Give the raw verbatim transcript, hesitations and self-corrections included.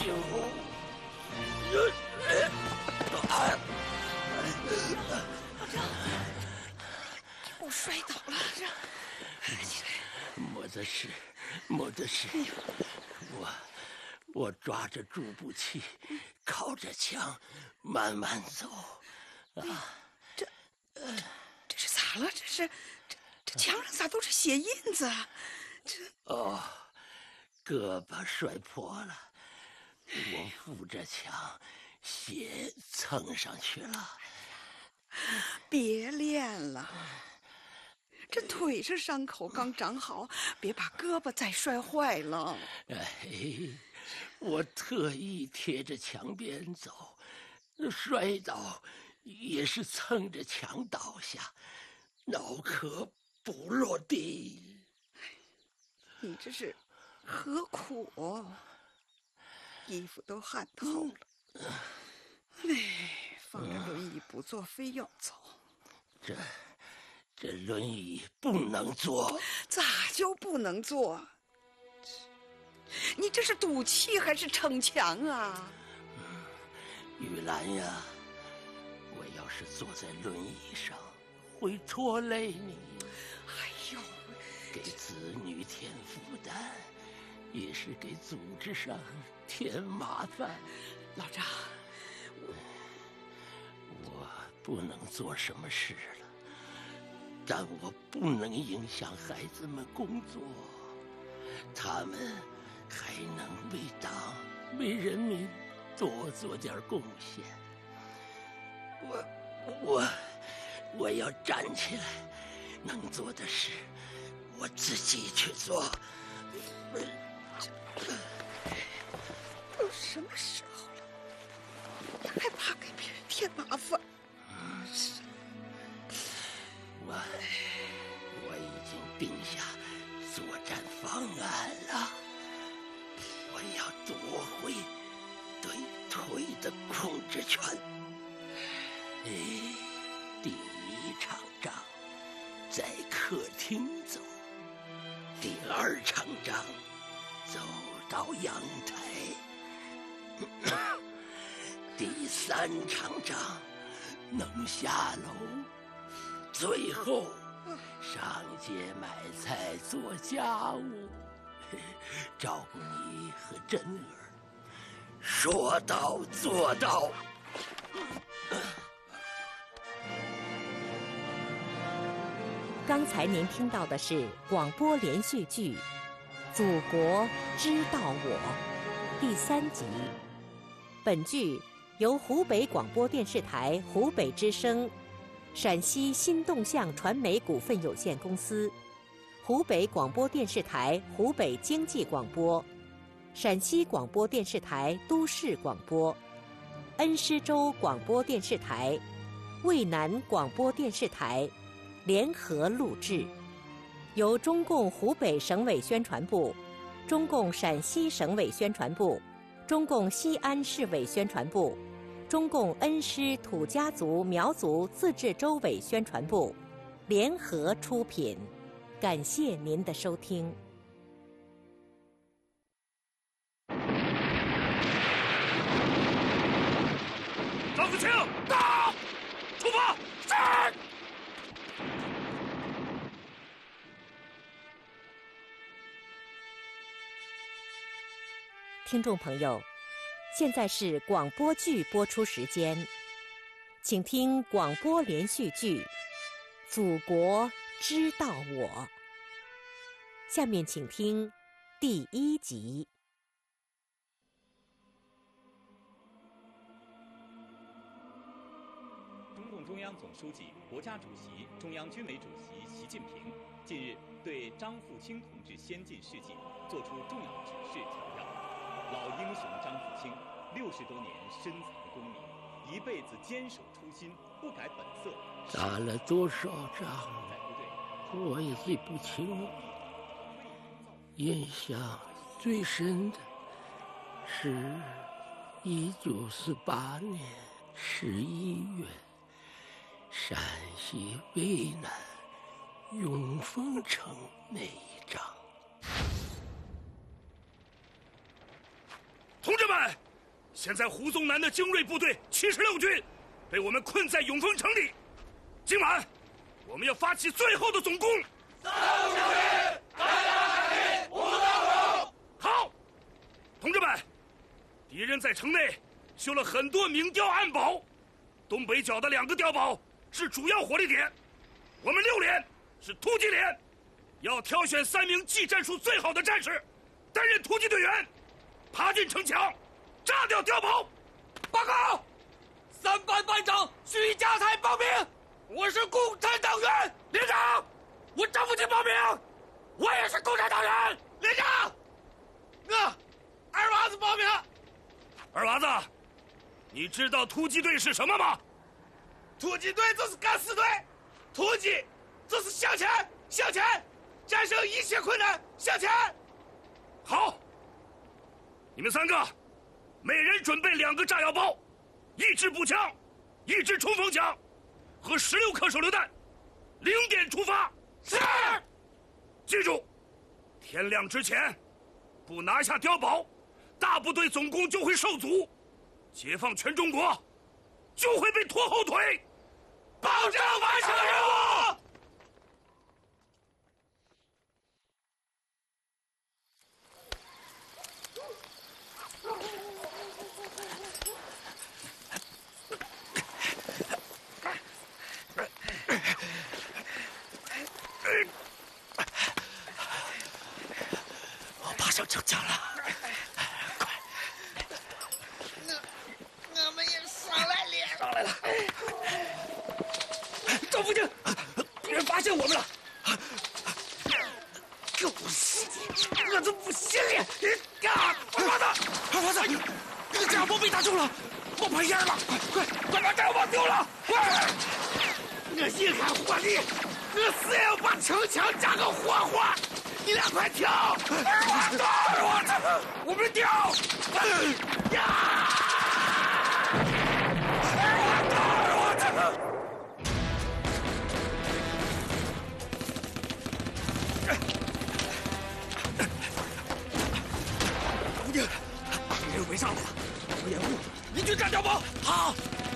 呦！ 我摔倒了，这起来。 没得事，没得事。我我抓着助步器，靠着墙，慢慢走。啊， 这这这是咋了？这是这这墙上咋都是血印子啊？这哦，胳膊摔破了，我扶着墙，血蹭上去了。 别练了，这腿上伤口刚长好，别把胳膊再摔坏了。 哎，我特意贴着墙边走，摔倒也是蹭着墙倒下，脑壳不落地。 你这是何苦哦？衣服都汗透了。哎，放着轮椅不坐，非要走。 这这轮椅不能坐。 咋就不能坐？你这是赌气还是逞强啊？ 玉兰呀，我要是坐在轮椅上，会拖累你。 哎呦， 给子女添负担，也是给组织上添麻烦。 老张， 我我不能做什么事了，但我不能影响孩子们工作，他们还能为党为人民多做点贡献。我我我要站起来，能做的事我自己去做。 都什么时候了，你还怕给别人添麻烦？ 我我已经定下作战方案了，我要夺回对腿的控制权。哎，第一场仗在客厅走，第二场仗走到阳台，第三场仗能下楼，最后上街买菜做家务，照顾你和珍儿，说到做到。 刚才您听到的是广播连续剧《祖国知道我》第三集。本剧由湖北广播电视台湖北之声、陕西新动向传媒股份有限公司、湖北广播电视台湖北经济广播、陕西广播电视台都市广播、恩施州广播电视台、渭南广播电视台联合录制，由中共湖北省委宣传部、中共陕西省委宣传部、中共西安市委宣传部、中共恩施土家族苗族自治州委宣传部联合出品。感谢您的收听。 张子清，到！出发！是。 听众朋友，现在是广播剧播出时间，请听广播连续剧《祖国知道我》。下面请听第一集。 中共中央总书记、国家主席、中央军委主席习近平近日对张富清同志先进事迹作出重要指示强调，老英雄张富清六十多年深藏功名，一辈子坚守初心，不改本色。 打了多少仗，我也记不清了。印象最深的是一九四八年十一月，陕西渭南永丰城那一仗。 同志们， 们，现在胡宗南的精锐部队七十六军被我们困在永丰城里。今晚，我们要发起最后的总攻。三五小军，大家海力，五当手。好，同志们，敌人在城内修了很多明碉暗堡，东北角的两个碉堡是主要火力点。我们六连是突击连，要挑选三名技战术最好的战士，担任突击队员，爬进城墙，炸掉碉堡。报告，三班班长徐家才报名，我是共产党员。连长，我张富清报名，我也是共产党员。连长，我二娃子报名。二娃子，你知道突击队是什么吗？突击队就是敢死队，突击就是向前，向前，战胜一切困难，向前。好，你们三个，每人准备两个炸药包，一支步枪，一支冲锋枪，和十六颗手榴弹。零点出发。是。记住，天亮之前，不拿下碉堡，大部队总攻就会受阻，解放全中国就会被拖后腿，保证完成任务。我爬上城墙了，快！ 我我们也上来了， 上来了。赵福清，敌人发现我们了！狗屎！我都不信了！啊！二娃子，二娃子，那个炸药包被打中了，冒白烟了！快快快把炸药包丢了！快！我一看火力，我死也要把城墙炸个活活！你俩快跳！二娃子，二娃子，我们跳！呀！二娃子，二娃子！敌人围上来了，我掩护，你去炸碉堡。好。